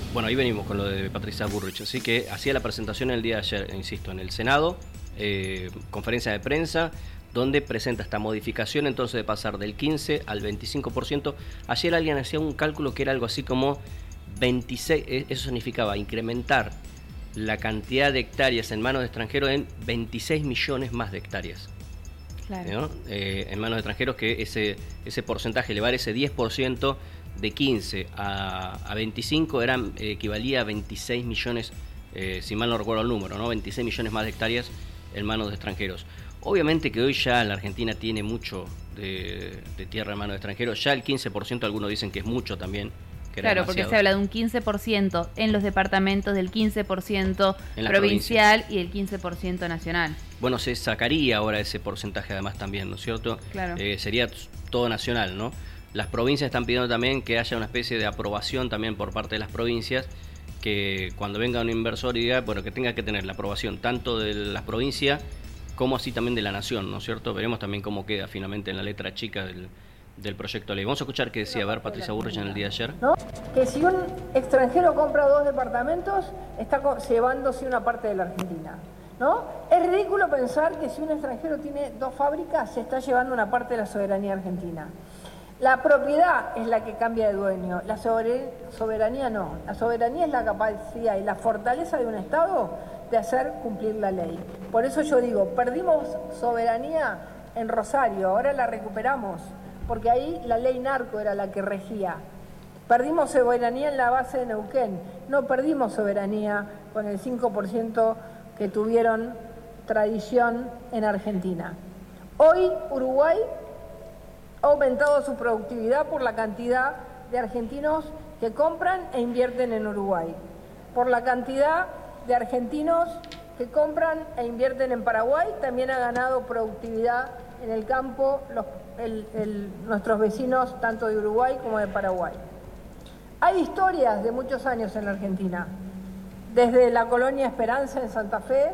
Bueno, ahí venimos con lo de Patricia Bullrich, así que hacía la presentación el día de ayer, insisto, en el Senado, conferencia de prensa, donde presenta esta modificación entonces de pasar del 15 al 25%. Ayer alguien hacía un cálculo que era algo así como 26, eso significaba incrementar la cantidad de hectáreas en manos de extranjeros en 26 millones más de hectáreas. Claro. ¿No? En manos de extranjeros, que ese porcentaje, elevar ese 10% de 15 a 25 equivalía a 26 millones, si mal no recuerdo el número, ¿no? 26 millones más de hectáreas en manos de extranjeros. Obviamente que hoy ya la Argentina tiene mucho de tierra en manos de extranjeros, ya el 15% algunos dicen que es mucho también. Claro, porque se habla de un 15% en los departamentos, del 15% provincial y el 15% nacional. Bueno, se sacaría ahora ese porcentaje además también, ¿no es cierto? Claro. Sería todo nacional, ¿no? Las provincias están pidiendo también que haya una especie de aprobación también por parte de las provincias, que cuando venga un inversor y diga, bueno, que tenga que tener la aprobación tanto de las provincias como así también de la nación, ¿no es cierto? Veremos también cómo queda finalmente en la letra chica del proyecto de ley. Vamos a escuchar qué decía Patricia Bullrich en el día de ayer. ¿No? Que si un extranjero compra 2 departamentos, está llevándose una parte de la Argentina, ¿no? Es ridículo pensar que si un extranjero tiene 2 fábricas, se está llevando una parte de la soberanía argentina. La propiedad es la que cambia de dueño, la soberanía no. La soberanía es la capacidad y la fortaleza de un Estado de hacer cumplir la ley. Por eso yo digo, perdimos soberanía en Rosario, ahora la recuperamos, porque ahí la ley narco era la que regía. Perdimos soberanía en la base de Neuquén, no perdimos soberanía con el 5% que tuvieron tradición en Argentina. Hoy Uruguay ha aumentado su productividad por la cantidad de argentinos que compran e invierten en Uruguay, por la cantidad de argentinos que compran e invierten en Paraguay. También ha ganado productividad en el campo nuestros vecinos tanto de Uruguay como de Paraguay. Hay historias de muchos años en la Argentina, desde la colonia Esperanza en Santa Fe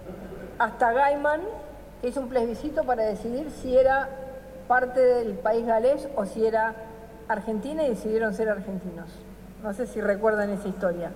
hasta Gaiman, que hizo un plebiscito para decidir si era parte del país galés o si era Argentina, y decidieron ser argentinos. No sé si recuerdan esa historia.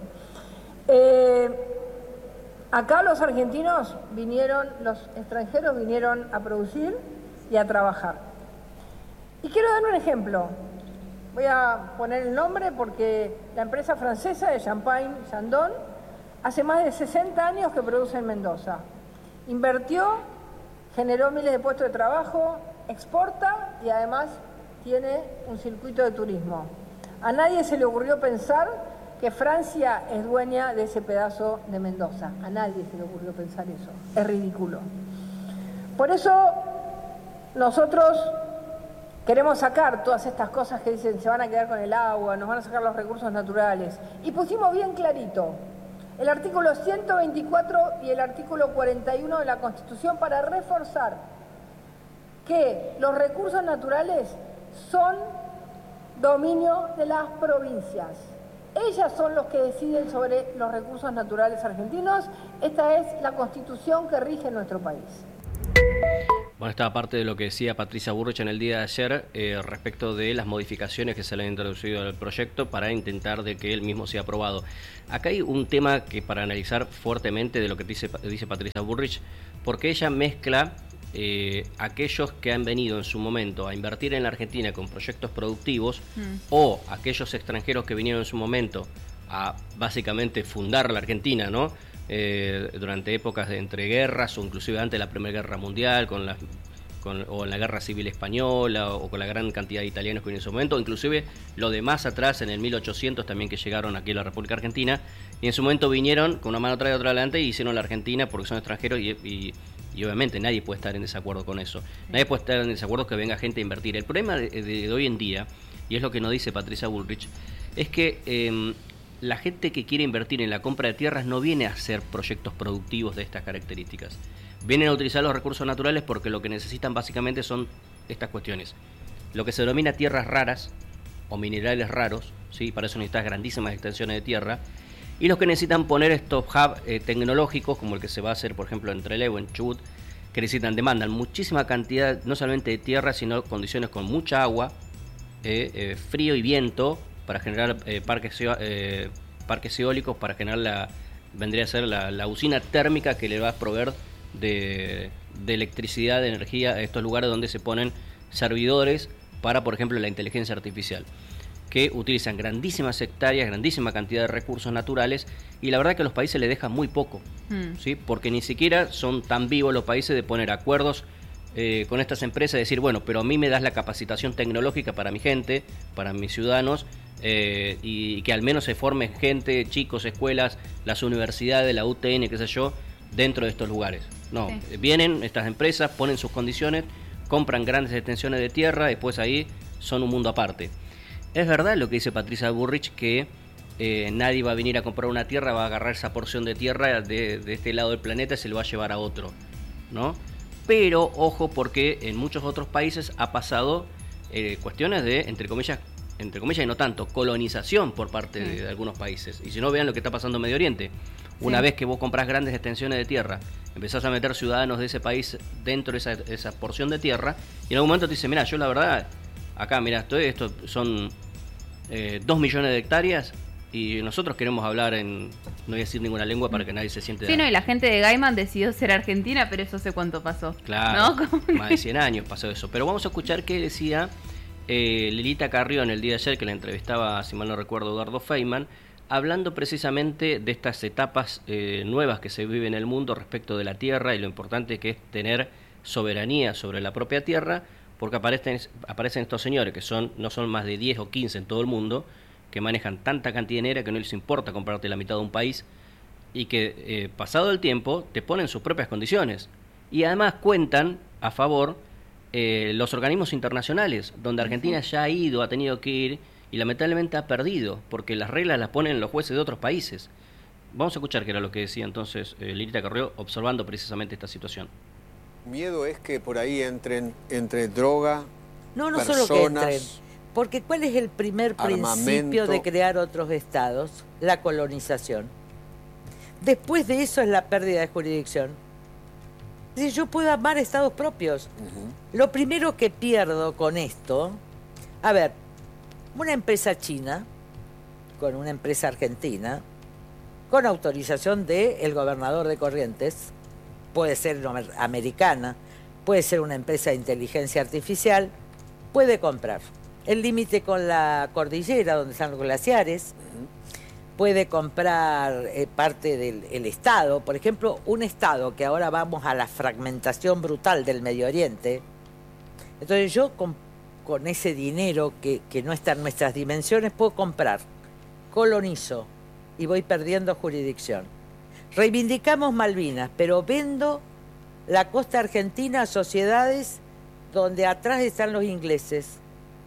Acá los argentinos los extranjeros vinieron a producir y a trabajar. Y quiero dar un ejemplo. Voy a poner el nombre porque la empresa francesa de Champagne Chandon hace más de 60 años que produce en Mendoza. Invirtió, generó miles de puestos de trabajo, exporta y además tiene un circuito de turismo. A nadie se le ocurrió pensar que Francia es dueña de ese pedazo de Mendoza. A nadie se le ocurrió pensar eso. Es ridículo. Por eso nosotros queremos sacar todas estas cosas que dicen se van a quedar con el agua, nos van a sacar los recursos naturales. Y pusimos bien clarito el artículo 124 y el artículo 41 de la Constitución para reforzar que los recursos naturales son dominio de las provincias. Ellas son los que deciden sobre los recursos naturales argentinos. Esta es la Constitución que rige nuestro país. Bueno, esta parte de lo que decía Patricia Bullrich en el día de ayer respecto de las modificaciones que se le han introducido al proyecto para intentar de que él mismo sea aprobado. Acá hay un tema que para analizar fuertemente de lo que dice Patricia Bullrich, porque ella mezcla aquellos que han venido en su momento a invertir en la Argentina con proyectos productivos o aquellos extranjeros que vinieron en su momento a básicamente fundar la Argentina, ¿no? Durante épocas de entreguerras o inclusive antes de la Primera Guerra Mundial, o en la Guerra Civil Española o con la gran cantidad de italianos que vinieron en su momento, o inclusive lo de más atrás en el 1800 también que llegaron aquí a la República Argentina y en su momento vinieron con una mano atrás y otra adelante y hicieron la Argentina porque son extranjeros y obviamente nadie puede estar en desacuerdo con eso. Nadie puede estar en desacuerdo que venga gente a invertir. El problema de hoy en día, y es lo que nos dice Patricia Bullrich, es que la gente que quiere invertir en la compra de tierras no viene a hacer proyectos productivos de estas características. Vienen a utilizar los recursos naturales porque lo que necesitan básicamente son estas cuestiones. Lo que se denomina tierras raras o minerales raros, ¿sí? Para eso necesitas grandísimas extensiones de tierra. Y los que necesitan poner estos hubs tecnológicos, como el que se va a hacer, por ejemplo, en Trelew o en Chubut, que demandan muchísima cantidad, no solamente de tierra, sino condiciones con mucha agua, frío y viento, para generar parques parques eólicos para generar vendría a ser la usina térmica que le va a proveer de electricidad, de energía a estos lugares donde se ponen servidores para, por ejemplo, la inteligencia artificial, que utilizan grandísimas hectáreas, grandísima cantidad de recursos naturales, y la verdad que a los países les dejan muy poco, ¿sí? Porque ni siquiera son tan vivos los países de poner acuerdos con estas empresas, de decir, bueno, pero a mí me das la capacitación tecnológica para mi gente, para mis ciudadanos, y que al menos se forme gente, chicos, escuelas, las universidades, la UTN, qué sé yo, dentro de estos lugares. No, sí. Vienen estas empresas, ponen sus condiciones, compran grandes extensiones de tierra, después ahí son un mundo aparte. Es verdad lo que dice Patricia Bullrich, que nadie va a venir a comprar una tierra, va a agarrar esa porción de tierra de este lado del planeta y se lo va a llevar a otro, ¿no? Pero ojo, porque en muchos otros países ha pasado cuestiones de, entre comillas y no tanto, colonización por parte de algunos países. Y si no, vean lo que está pasando en Medio Oriente. Una vez que vos comprás grandes extensiones de tierra, empezás a meter ciudadanos de ese país dentro de esa porción de tierra, y en algún momento te dicen, mira, yo la verdad, acá, mira, esto son 2 millones de hectáreas, y nosotros queremos hablar en, no voy a decir ninguna lengua para que nadie se siente... Sí, no, y la gente de Gaiman decidió ser argentina, pero eso sé cuánto pasó. Claro, ¿no? Más de 100 años pasó eso. Pero vamos a escuchar qué decía Lilita Carrión el día de ayer, que la entrevistaba, si mal no recuerdo, Eduardo Feynman, hablando precisamente de estas etapas nuevas que se viven en el mundo respecto de la tierra y lo importante que es tener soberanía sobre la propia tierra, porque aparecen estos señores que no son más de 10 o 15 en todo el mundo, que manejan tanta cantidad de dinero que no les importa comprarte la mitad de un país y que pasado el tiempo te ponen sus propias condiciones y además cuentan a favor los organismos internacionales, donde Argentina ya ha tenido que ir y lamentablemente ha perdido, porque las reglas las ponen los jueces de otros países. Vamos a escuchar qué era lo que decía entonces Lilita Carrió, observando precisamente esta situación. Miedo es que por ahí entre droga, no personas, solo que entren, porque ¿cuál es el primer principio de crear otros estados? La colonización. Después de eso es la pérdida de jurisdicción. Es decir, yo puedo armar estados propios. Lo primero que pierdo con esto, a ver, una empresa china con una empresa argentina, con autorización del gobernador de Corrientes, puede ser americana, puede ser una empresa de inteligencia artificial, puede comprar. El límite con la cordillera, donde están los glaciares, puede comprar parte del Estado. Por ejemplo, un Estado que ahora vamos a la fragmentación brutal del Medio Oriente. Entonces yo con ese dinero que no está en nuestras dimensiones puedo comprar, colonizo y voy perdiendo jurisdicción. Reivindicamos Malvinas, pero vendo la costa argentina a sociedades donde atrás están los ingleses.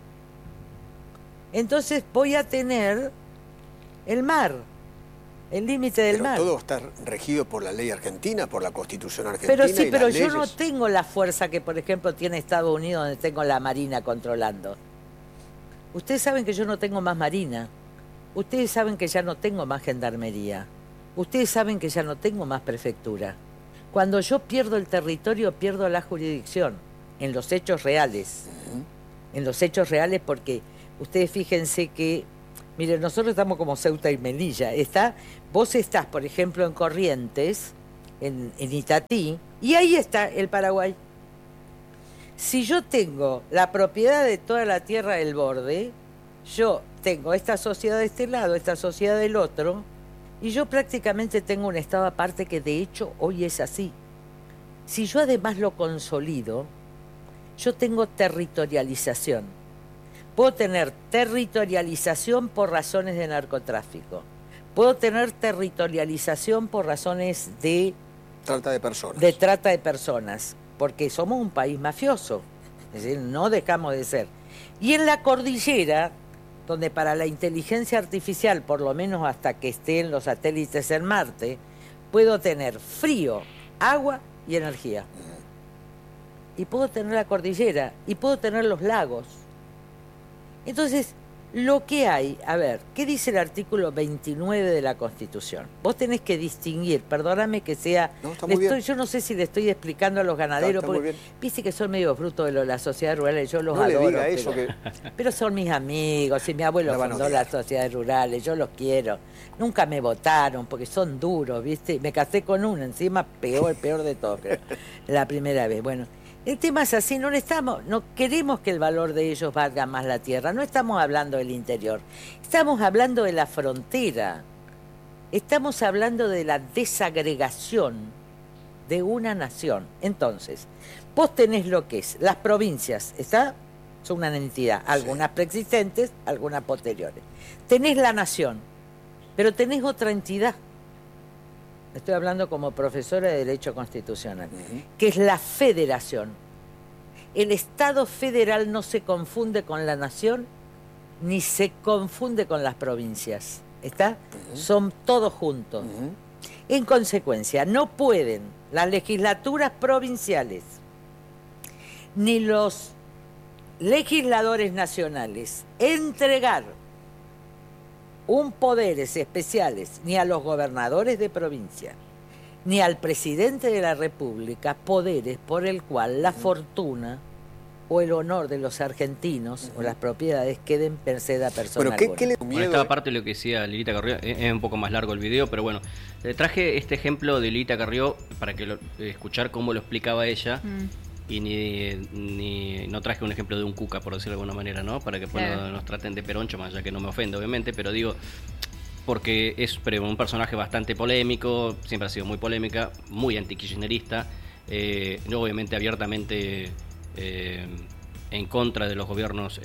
Entonces voy a tener el mar, el límite del mar. Pero todo está regido por la ley argentina, por la Constitución argentina. Pero sí, pero yo leyes. no tengo la fuerza que, por ejemplo, tiene Estados Unidos, donde tengo la Marina controlando. Ustedes saben que yo no tengo más Marina. Ustedes saben que ya no tengo más Gendarmería. Ustedes saben que ya no tengo más prefectura. Cuando yo pierdo el territorio, pierdo la jurisdicción, en los hechos reales. En los hechos reales, porque ustedes fíjense que, miren, nosotros estamos como Ceuta y Melilla. Vos estás, por ejemplo, en Corrientes, en Itatí, y ahí está el Paraguay. Si yo tengo la propiedad de toda la tierra del borde, yo tengo esta sociedad de este lado, esta sociedad del otro, y yo prácticamente tengo un estado aparte que de hecho hoy es así. Si yo además lo consolido, yo tengo territorialización. Puedo tener territorialización por razones de narcotráfico. Puedo tener territorialización por razones de... Trata de personas. De trata de personas, porque somos un país mafioso. Es decir, no dejamos de ser. Y en la cordillera, donde para la inteligencia artificial, por lo menos hasta que estén los satélites en Marte, puedo tener frío, agua y energía. Y puedo tener la cordillera, y puedo tener los lagos. Entonces, Lo que hay, a ver, ¿qué dice el artículo 29 de la Constitución? Vos tenés que distinguir, perdóname que sea... yo no sé si le estoy explicando a los ganaderos, porque viste que son medio fruto de las sociedades rurales, yo los adoro. Le diga eso pero son mis amigos, y mi abuelo fundó las sociedades rurales, yo los quiero. Nunca me votaron, porque son duros, ¿viste? Me casé con uno, encima el peor de todo, pero la primera vez, bueno... El tema es así, no queremos que el valor de ellos valga más la tierra, no estamos hablando del interior, estamos hablando de la frontera, estamos hablando de la desagregación de una nación. Entonces, vos tenés lo que es las provincias, ¿está? Son una entidad, algunas preexistentes, algunas posteriores. Tenés la nación, pero tenés otra entidad. Estoy hablando como profesora de Derecho Constitucional, que es la federación. El Estado federal no se confunde con la nación, ni se confunde con las provincias. ¿Está? Son todos juntos. En consecuencia, no pueden las legislaturas provinciales, ni los legisladores nacionales entregar un poderes especiales ni a los gobernadores de provincia, ni al presidente de la República, poderes por el cual la fortuna o el honor de los argentinos o las propiedades queden merced a persona alguna. Bueno, esta parte de lo que decía Lilita Carrió, es un poco más largo el video, pero bueno, traje este ejemplo de Lilita Carrió para que escuchar cómo lo explicaba ella. Y no traje un ejemplo de un Cuca, por decirlo de alguna manera, ¿no? Para que nos traten de peroncho, más allá que no me ofende, obviamente, pero digo, porque es un personaje bastante polémico, siempre ha sido muy polémica, muy antikirchnerista, obviamente abiertamente en contra de los gobiernos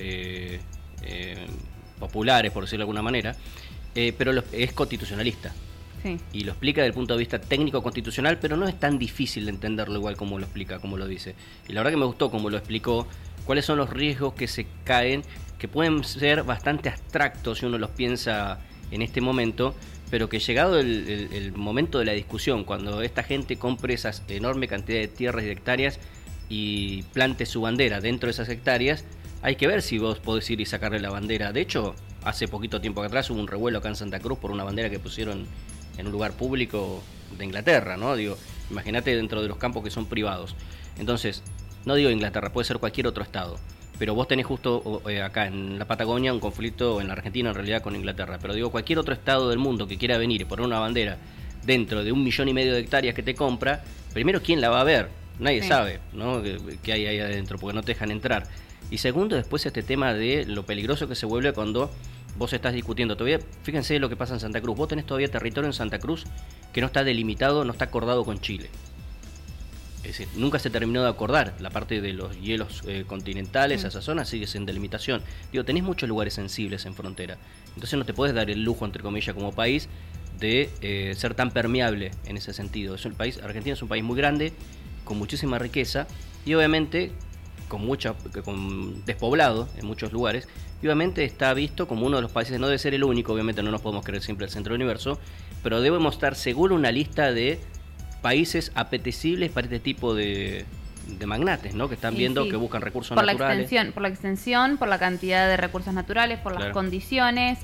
populares, por decirlo de alguna manera, pero es constitucionalista. Sí. Y lo explica desde el punto de vista técnico constitucional, pero no es tan difícil de entenderlo igual como lo explica, como lo dice. Y la verdad que me gustó como lo explicó, cuáles son los riesgos que se caen, que pueden ser bastante abstractos si uno los piensa en este momento, pero que llegado el momento de la discusión, cuando esta gente compre esas enorme cantidad de tierras y de hectáreas y plante su bandera dentro de esas hectáreas, hay que ver si vos podés ir y sacarle la bandera. De hecho, hace poquito tiempo atrás hubo un revuelo acá en Santa Cruz por una bandera que pusieron en un lugar público de Inglaterra, ¿no? Digo, imagínate dentro de los campos que son privados. Entonces, no digo Inglaterra, puede ser cualquier otro estado. Pero vos tenés justo acá en la Patagonia un conflicto, en la Argentina en realidad, con Inglaterra. Pero digo, cualquier otro estado del mundo que quiera venir y poner una bandera dentro de 1,5 millones de hectáreas que te compra, primero, ¿quién la va a ver? Nadie sabe, ¿no? ¿Qué hay ahí adentro? Porque no te dejan entrar. Y segundo, después este tema de lo peligroso que se vuelve cuando vos estás discutiendo. Todavía, fíjense lo que pasa en Santa Cruz. Vos tenés todavía territorio en Santa Cruz que no está delimitado, no está acordado con Chile. Es decir, nunca se terminó de acordar. La parte de los hielos continentales, esa zona sigue sin delimitación. Digo, tenés muchos lugares sensibles en frontera. Entonces no te podés dar el lujo, entre comillas, como país, de ser tan permeable en ese sentido. Argentina es un país muy grande, con muchísima riqueza, y obviamente con despoblado en muchos lugares, y obviamente está visto como uno de los países, no debe ser el único, obviamente no nos podemos creer siempre el centro del universo, pero debemos estar seguro una lista de países apetecibles para este tipo de magnates, ¿no? Que están viendo que buscan recursos naturales. Por la extensión, por la cantidad de recursos naturales, por las condiciones.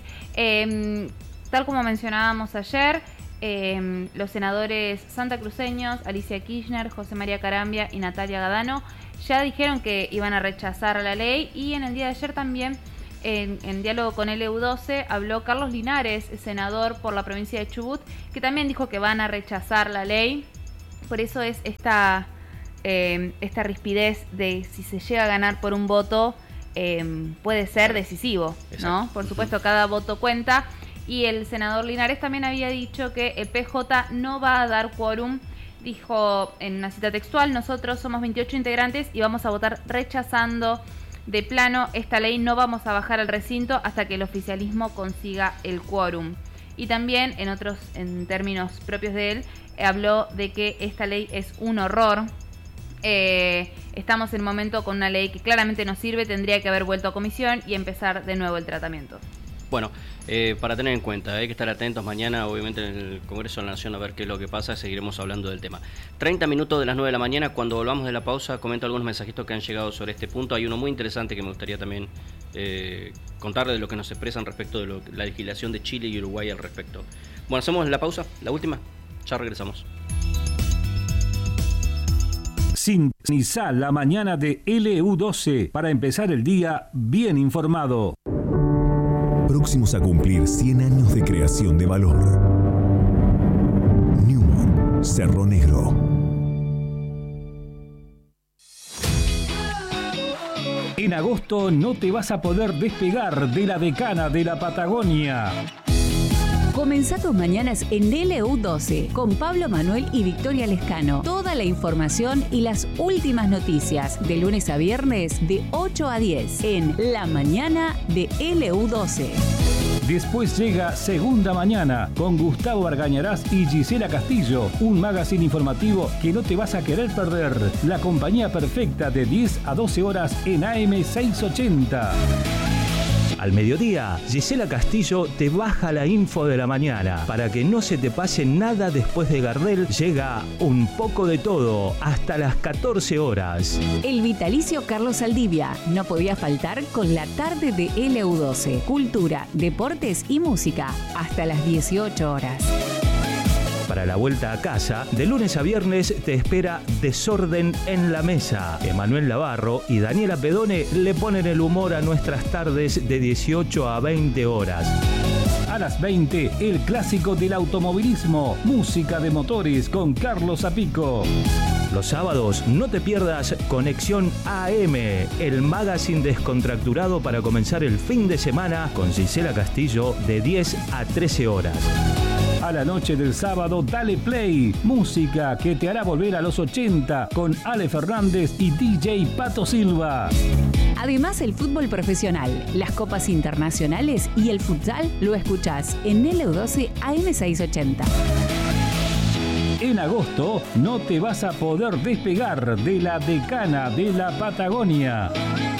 Tal como mencionábamos ayer, los senadores santacruceños, Alicia Kirchner, José María Carambia y Natalia Gadano, ya dijeron que iban a rechazar la ley, y en el día de ayer también, en diálogo con LU12, habló Carlos Linares, senador por la provincia de Chubut, que también dijo que van a rechazar la ley. Por eso es esta rispidez de si se llega a ganar por un voto, puede ser decisivo, ¿no? Por supuesto, cada voto cuenta. Y el senador Linares también había dicho que el PJ no va a dar quórum. Dijo en una cita textual: nosotros somos 28 integrantes y vamos a votar rechazando de plano esta ley, no vamos a bajar al recinto hasta que el oficialismo consiga el quórum. Y también en términos propios de él, habló de que esta ley es un horror. Estamos en un momento con una ley que claramente no sirve, tendría que haber vuelto a comisión y empezar de nuevo el tratamiento. Bueno, para tener en cuenta, hay que estar atentos mañana, obviamente en el Congreso de la Nación, a ver qué es lo que pasa, seguiremos hablando del tema. 30 minutos de las 9 de la mañana, cuando volvamos de la pausa, comento algunos mensajitos que han llegado sobre este punto. Hay uno muy interesante que me gustaría también contarle de lo que nos expresan respecto de la legislación de Chile y Uruguay al respecto. Bueno, hacemos la pausa, la última, ya regresamos. Sintoniza la mañana de LU12 para empezar el día bien informado. Próximos a cumplir 100 años de creación de valor. Newman, Cerro Negro. En agosto no te vas a poder despegar de la decana de la Patagonia. Comenzá tus mañanas en LU12 con Pablo Manuel y Victoria Lescano. Toda la información y las últimas noticias de lunes a viernes de 8 a 10 en La Mañana de LU12. Después llega Segunda Mañana con Gustavo Argañarás y Gisela Castillo, un magazine informativo que no te vas a querer perder. La compañía perfecta de 10 a 12 horas en AM 680. Al mediodía, Gisela Castillo te baja la info de la mañana. Para que no se te pase nada después de Gardel, llega Un poco de todo hasta las 14 horas. El vitalicio Carlos Saldivia no podía faltar con la tarde de LU12. Cultura, deportes y música hasta las 18 horas. Para la vuelta a casa, de lunes a viernes te espera Desorden en la Mesa. Emanuel Navarro y Daniela Pedone le ponen el humor a nuestras tardes de 18 a 20 horas. A las 20, el clásico del automovilismo, música de motores con Carlos Zapico. Los sábados no te pierdas Conexión AM, el magazine descontracturado para comenzar el fin de semana con Gisela Castillo de 10 a 13 horas. A la noche del sábado, dale play. Música que te hará volver a los 80 con Ale Fernández y DJ Pato Silva. Además, el fútbol profesional, las copas internacionales y el futsal lo escuchás en LU12 AM680. En agosto no te vas a poder despegar de la decana de la Patagonia.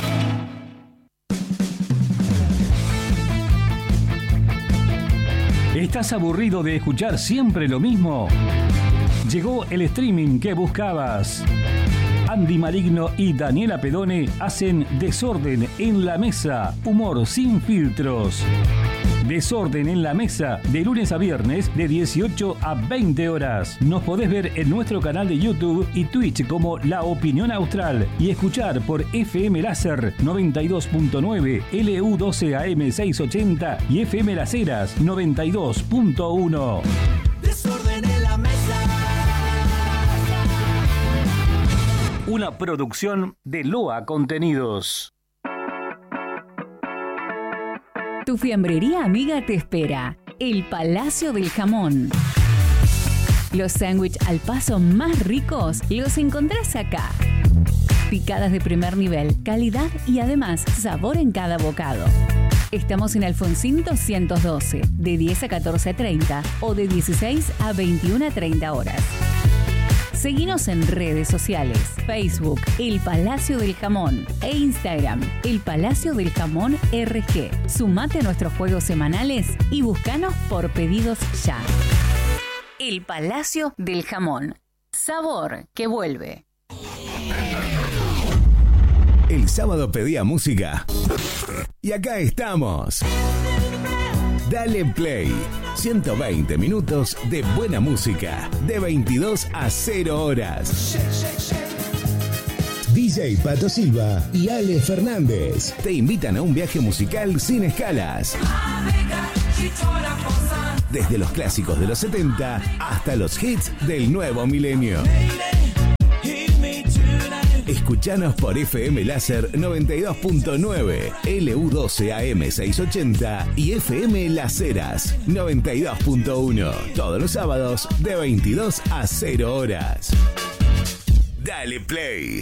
¿Estás aburrido de escuchar siempre lo mismo? Llegó el streaming que buscabas. Andy Maligno y Daniela Pedone hacen Desorden en la Mesa, humor sin filtros. Desorden en la Mesa, de lunes a viernes, de 18 a 20 horas. Nos podés ver en nuestro canal de YouTube y Twitch como La Opinión Austral y escuchar por FM Láser 92.9, LU12 AM 680 y FM Las Heras 92.1. Desorden en la Mesa. Una producción de Loa Contenidos. Tu fiambrería amiga te espera. El Palacio del Jamón. Los sándwiches al paso más ricos los encontrás acá. Picadas de primer nivel, calidad y además sabor en cada bocado. Estamos en Alfonsín 212, de 10 a 14:30 o de 16 a 21:30 horas. Seguinos en redes sociales, Facebook, El Palacio del Jamón e Instagram, El Palacio del Jamón RG. Sumate a nuestros juegos semanales y búscanos por pedidos ya. El Palacio del Jamón. Sabor que vuelve. El sábado pedía música. Y acá estamos. Dale Play. 120 minutos de buena música. De 22 a 0 horas. DJ Pato Silva y Ale Fernández te invitan a un viaje musical sin escalas. Desde los clásicos de los 70 hasta los hits del nuevo milenio. Escuchanos por FM Láser 92.9, LU12 AM 680 y FM Las Heras 92.1. Todos los sábados de 22 a 0 horas. Dale Play.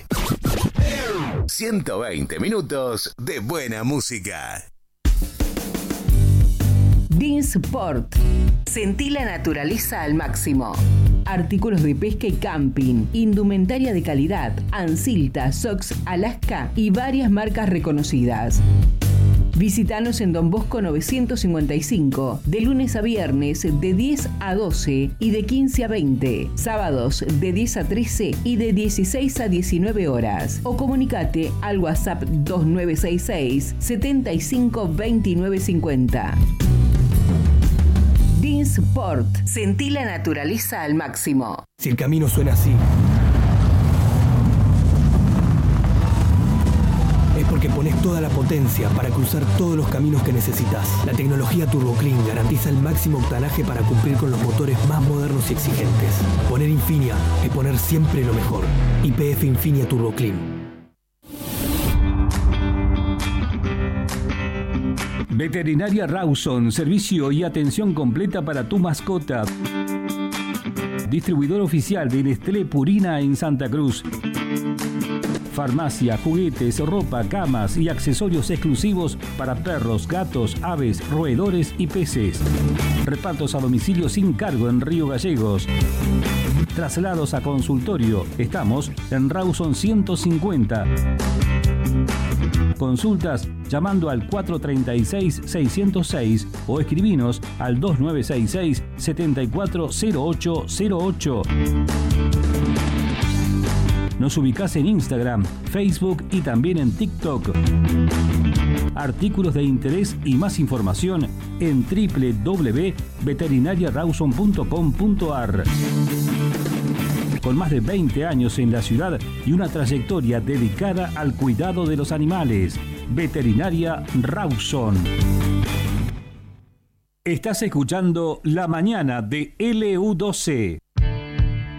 120 minutos de buena música. Dinsport. Sentí la naturaleza al máximo. Artículos de pesca y camping, indumentaria de calidad, Ansilta, Sox, Alaska y varias marcas reconocidas. Visítanos en Don Bosco 955, de lunes a viernes de 10 a 12 y de 15 a 20, sábados de 10 a 13 y de 16 a 19 horas. O comunicate al WhatsApp 2966 75 29 50. Dinsport. Sentí la naturaleza al máximo. Si el camino suena así, es porque pones toda la potencia para cruzar todos los caminos que necesitas. La tecnología Turbo Clean garantiza el máximo octanaje para cumplir con los motores más modernos y exigentes. Poner Infinia es poner siempre lo mejor. YPF Infinia Turbo Clean. Veterinaria Rawson, servicio y atención completa para tu mascota. Distribuidor oficial de Nestlé Purina en Santa Cruz. Farmacia, juguetes, ropa, camas y accesorios exclusivos para perros, gatos, aves, roedores y peces. Repartos a domicilio sin cargo en Río Gallegos. Traslados a consultorio. Estamos en Rawson 150. Consultas llamando al 436-606 o escribinos al 2966-740808. Nos ubicás en Instagram, Facebook y también en TikTok. Artículos de interés y más información en www.veterinariarawson.com.ar. Con más de 20 años en la ciudad y una trayectoria dedicada al cuidado de los animales. Veterinaria Rawson. Estás escuchando La Mañana de LU12.